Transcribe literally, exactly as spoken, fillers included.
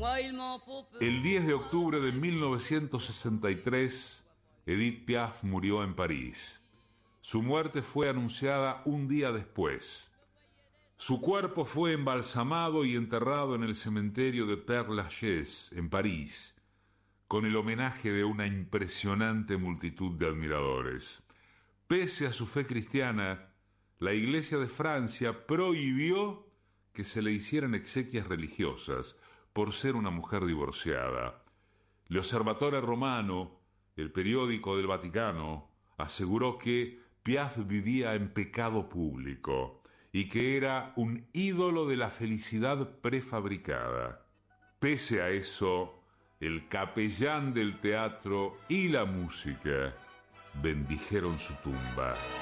El diez de octubre de mil novecientos sesenta y tres, Edith Piaf murió en París. Su muerte fue anunciada un día después. Su cuerpo fue embalsamado y enterrado en el cementerio de Père-Lachaise, en París, con el homenaje de una impresionante multitud de admiradores. Pese a su fe cristiana, la Iglesia de Francia prohibió que se le hicieran exequias religiosas por ser una mujer divorciada. L'Osservatore Romano, el periódico del Vaticano, aseguró que Piaf vivía en pecado público y que era un ídolo de la felicidad prefabricada. Pese a eso, el capellán del teatro y la música bendijeron su tumba.